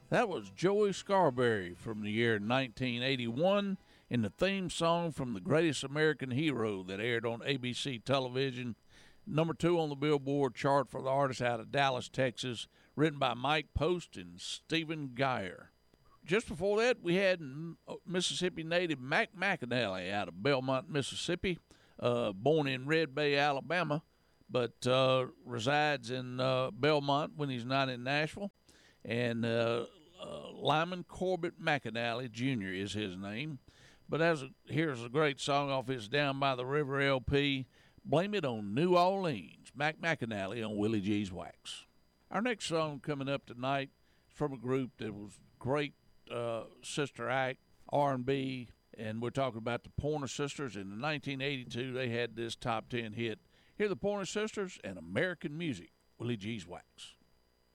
That was Joey Scarberry from the year 1981 in the theme song from The Greatest American Hero that aired on ABC television. Number 2 on the Billboard chart for the artist out of Dallas, Texas, written by Mike Post and Stephen Geyer. Just before that, we had Mississippi native Mac McAnally out of Belmont, Mississippi, born in Red Bay, Alabama, but resides in Belmont when he's not in Nashville. And Lyman Corbett McAnally Jr. is his name. But here's a great song off his Down by the River LP, Blame It on New Orleans, Mac McAnally on Willie G's Wax. Our next song coming up tonight is from a group that was great sister act, R&B, and we're talking about the Pointer Sisters. In 1982, they had this top 10 hit. Here are the Pointer Sisters and American Music, Willie G's Wax.